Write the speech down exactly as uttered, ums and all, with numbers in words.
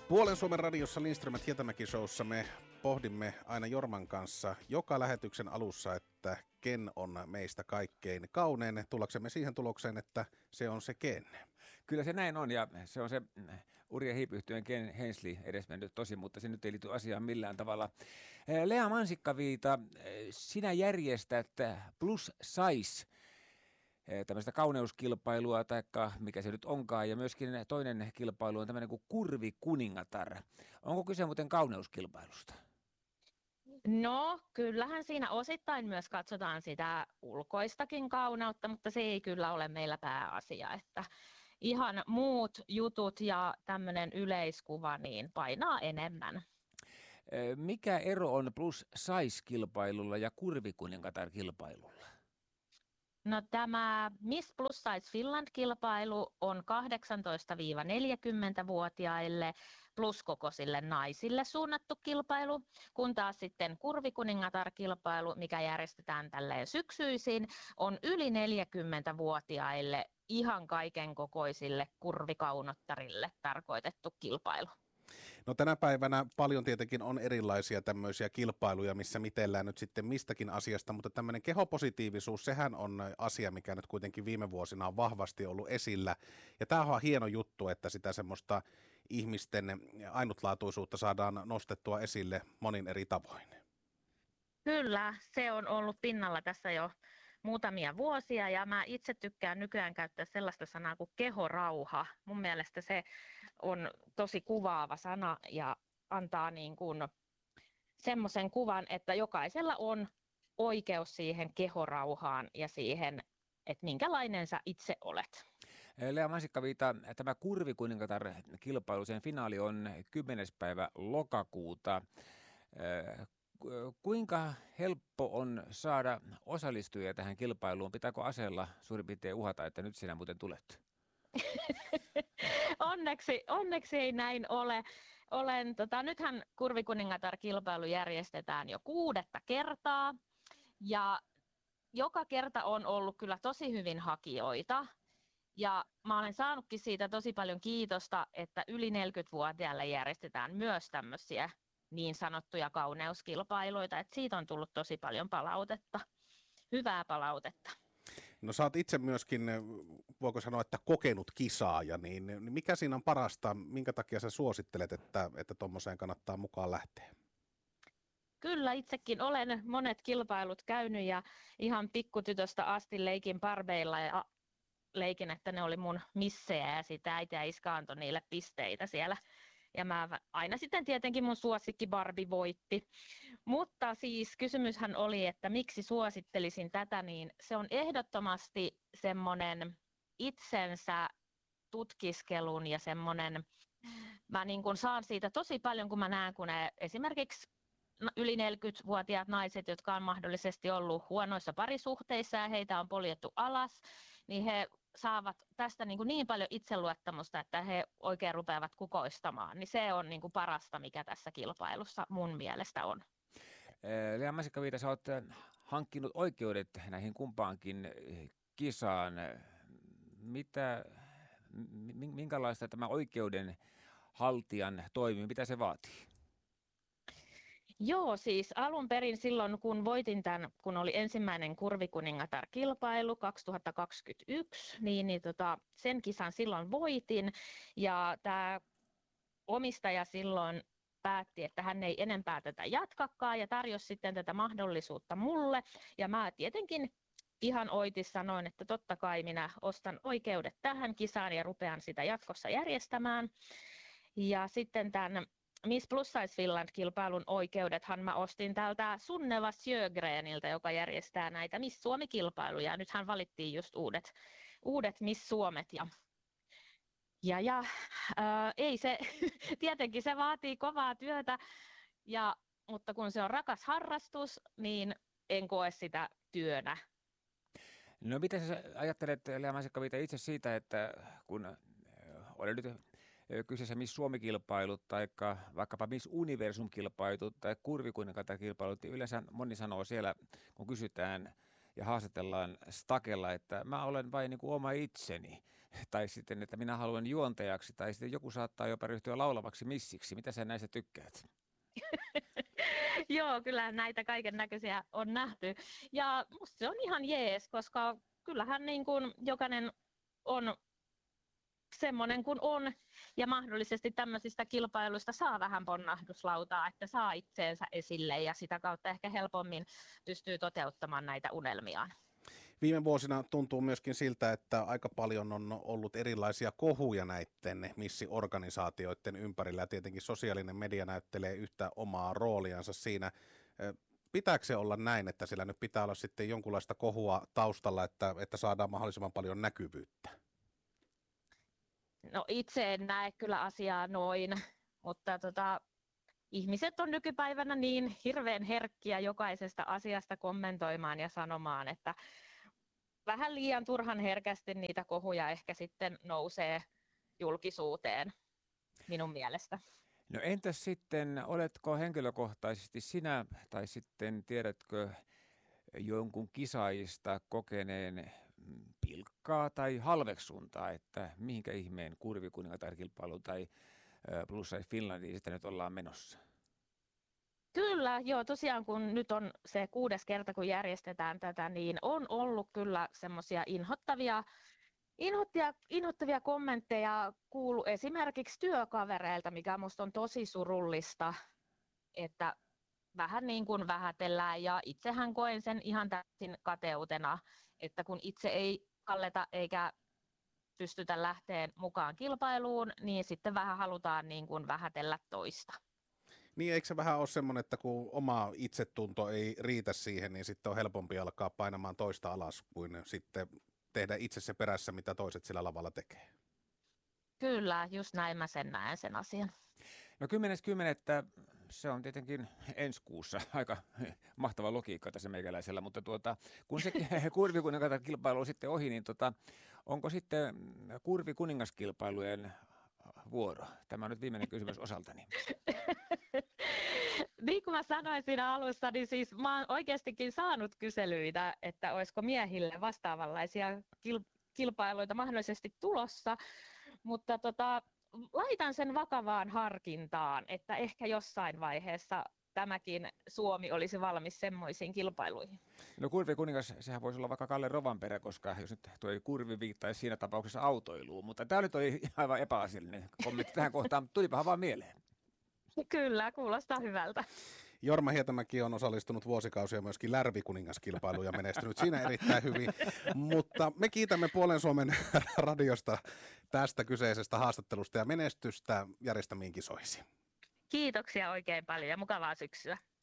Puolen Suomen radiossa Lindströmät Hietamäki Showssa me pohdimme aina Jorman kanssa joka lähetyksen alussa, että ken on meistä kaikkein kaunein. Tullaksemme siihen tulokseen, että se on se Ken. Kyllä se näin on, ja se on se Urja Heep-yhtyeen Ken Hensley edesmennyt tosi, mutta se nyt ei liity asiaan millään tavalla. Lea Mansikkaviita, sinä järjestät Plus Size tämmöistä kauneuskilpailua, tai mikä se nyt onkaan, ja myöskin toinen kilpailu on tämmöinen kuin Kurvikuningatar. Onko kyse muuten kauneuskilpailusta? No, kyllähän siinä osittain myös katsotaan sitä ulkoistakin kauneutta, mutta se ei kyllä ole meillä pääasia, että ihan muut jutut ja tämmöinen yleiskuva niin painaa enemmän. Mikä ero on Plus Size-kilpailulla ja Kurvikuningatar-kilpailulla? No tämä Miss Plus Size Finland-kilpailu on kahdeksantoista–neljäkymmentävuotiaille pluskokoisille naisille suunnattu kilpailu, kun taas sitten Kurvikuningatar-kilpailu, mikä järjestetään tälleen syksyisin, on yli neljäkymmentävuotiaille ihan kaiken kokoisille kurvikaunottarille tarkoitettu kilpailu. No tänä päivänä paljon tietenkin on erilaisia tämmöisiä kilpailuja, missä mitellään nyt sitten mistäkin asiasta, mutta tämmöinen kehopositiivisuus, sehän on asia, mikä nyt kuitenkin viime vuosina on vahvasti ollut esillä. Ja tämähän on hieno juttu, että sitä semmoista ihmisten ainutlaatuisuutta saadaan nostettua esille monin eri tavoin. Kyllä, se on ollut pinnalla tässä jo muutamia vuosia, ja mä itse tykkään nykyään käyttää sellaista sanaa kuin kehorauha. Mun mielestä se on tosi kuvaava sana ja antaa niin kuin semmoisen kuvan, että jokaisella on oikeus siihen kehorauhaan ja siihen, että minkälainen sä itse olet. Lea Mansikkaviita, tämä Kurvikuningatar-kilpailu, sen finaali on kymmenes päivä lokakuuta. Kuinka helppo on saada osallistujia tähän kilpailuun? Pitääkö aseella suurin piirtein uhata, että nyt sinä muuten tulet? onneksi, onneksi ei näin ole. Olen, tota, nythän Kurvikuningatar-kilpailu järjestetään jo kuudetta kertaa. Ja joka kerta on ollut kyllä tosi hyvin hakijoita. Ja mä olen saanutkin siitä tosi paljon kiitosta, että yli neljäkymmentävuotiaille järjestetään myös tämmöisiä niin sanottuja kauneuskilpailuita, että siitä on tullut tosi paljon palautetta, hyvää palautetta. No sä oot itse myöskin, voiko sanoa, että kokenut kisaaja, niin mikä siinä on parasta, minkä takia sä suosittelet, että että tommoseen kannattaa mukaan lähteä? Kyllä, itsekin olen monet kilpailut käynyt ja ihan pikkutytöstä asti leikin parbeilla ja leikin, että ne oli mun missejä ja sitä äiti ja iska antoi niille pisteitä siellä. Ja mä aina sitten tietenkin mun suosikki Barbie voitti. Mutta siis kysymyshän oli, että miksi suosittelisin tätä, niin se on ehdottomasti semmoinen itsensä tutkiskelun ja semmoinen, mä niin kuin saan siitä tosi paljon, kun mä näen, kun ne esimerkiksi yli neljäkymmentävuotiaat naiset, jotka on mahdollisesti ollut huonoissa parisuhteissa ja heitä on poljettu alas, niin he saavat tästä niin, kuin niin paljon itseluottamusta, että he oikein rupeavat kukoistamaan. Niin se on niin kuin parasta, mikä tässä kilpailussa mun mielestä on. Lea Mansikkaviita, sä oot hankkinut oikeudet näihin kumpaankin kisaan. Mitä, minkälaista tämä oikeuden haltijan toimi, mitä se vaatii? Joo, siis alun perin silloin, kun voitin tämän, kun oli ensimmäinen Kurvikuningatar-kilpailu kaksituhattakaksikymmentäyksi, niin, niin tota, sen kisan silloin voitin, ja tämä omistaja silloin päätti, että hän ei enempää tätä jatkakaan, ja tarjosi sitten tätä mahdollisuutta mulle, ja mä tietenkin ihan oitis sanoin, että totta kai minä ostan oikeudet tähän kisaan, ja rupean sitä jatkossa järjestämään, ja sitten tämän Miss Plus Size Finland-kilpailun oikeudethan mä ostin täältä Sunneva Sjögreniltä, joka järjestää näitä Miss Suomi-kilpailuja. Nythän valittiin just uudet, uudet Miss Suomet. Ja, ja, ja ää, ei se, tietenkin se vaatii kovaa työtä, ja, mutta kun se on rakas harrastus, niin en koe sitä työnä. No mitä sä ajattelet, Lea Mansikkaviita, itse siitä, että kun olen nyt kyseessä Miss Suomi-kilpailut tai vaikkapa Miss Universum-kilpailut tai Kurvikuningatar-kilpailut, niin yleensä moni sanoo siellä, kun kysytään ja haastatellaan Stakella, että mä olen vain niin kuin oma itseni, tai sitten, että minä haluan juontajaksi, tai sitten joku saattaa jopa ryhtyä laulavaksi missiksi. Mitä sä näistä tykkäät? Joo, kyllä näitä kaiken näköisiä on nähty. Ja musta se on ihan jees, koska kyllähän niin kuin jokainen on semmoinen kuin on, ja mahdollisesti tämmöisistä kilpailuista saa vähän ponnahduslautaa, että saa itseensä esille, ja sitä kautta ehkä helpommin pystyy toteuttamaan näitä unelmiaan. Viime vuosina tuntuu myöskin siltä, että aika paljon on ollut erilaisia kohuja näiden missiorganisaatioiden ympärillä, ja tietenkin sosiaalinen media näyttelee yhtä omaa rooliansa siinä. Pitääkö se olla näin, että sillä nyt pitää olla sitten jonkunlaista kohua taustalla, että, että saadaan mahdollisimman paljon näkyvyyttä? No itse en näe kyllä asiaa noin, mutta tota, ihmiset on nykypäivänä niin hirveän herkkiä jokaisesta asiasta kommentoimaan ja sanomaan, että vähän liian turhan herkästi niitä kohuja ehkä sitten nousee julkisuuteen minun mielestä. No entäs sitten, oletko henkilökohtaisesti sinä tai sitten tiedätkö jonkun kisaajista kokeneen pilkkaa tai halveksuntaa, että mihinkä ihmeen kurvikuningatar-kilpailu tai Plus Size Finlandiin sitä nyt ollaan menossa? Kyllä, joo, tosiaan kun nyt on se kuudes kerta, kun järjestetään tätä, niin on ollut kyllä semmoisia inhottavia, inhottavia, inhottavia kommentteja kuulu esimerkiksi työkavereilta, mikä musta on tosi surullista, että vähän niin kuin vähätellään, ja itsehän koen sen ihan täysin kateutena, että kun itse ei kalleta eikä pystytä lähteen mukaan kilpailuun, niin sitten vähän halutaan niin kuin vähätellä toista. Niin, eikö se vähän ole semmoinen, että kun oma itsetunto ei riitä siihen, niin sitten on helpompi alkaa painamaan toista alas kuin sitten tehdä itse se perässä, mitä toiset sillä lavalla tekee? Kyllä, just näin mä sen näen sen asian. No kymmenes kymmenettä, se on tietenkin ensi kuussa, aika mahtava logiikka tässä meikäläisellä, mutta tuota, kun se kurvikuningatar kilpailu on sitten ohi, niin tota, onko sitten kurvikuningaskilpailujen vuoro? Tämä on nyt viimeinen kysymys osaltani. Niin kuin mä sanoin siinä alussa, niin siis mä oon oikeastikin saanut kyselyitä, että olisiko miehille vastaavanlaisia kil- kilpailuita mahdollisesti tulossa, mutta tota, laitan sen vakavaan harkintaan, että ehkä jossain vaiheessa tämäkin Suomi olisi valmis semmoisiin kilpailuihin. No kurvikuningas, sehän voisi olla vaikka Kalle Rovanperä, koska jos nyt tuo kurvi viittaisi siinä tapauksessa autoiluun, mutta tämä nyt oli aivan epäasiallinen kommentti tähän kohtaan, tulipahan vaan mieleen. Kyllä, kuulostaa hyvältä. Jorma Hietamäki on osallistunut vuosikausia myöskin lärvikuningaskilpailuun ja menestynyt siinä erittäin hyvin, mutta me kiitämme Puolen Suomen radiosta tästä kyseisestä haastattelusta ja menestystä järjestämiin kisoihin. Kiitoksia oikein paljon ja mukavaa syksyä.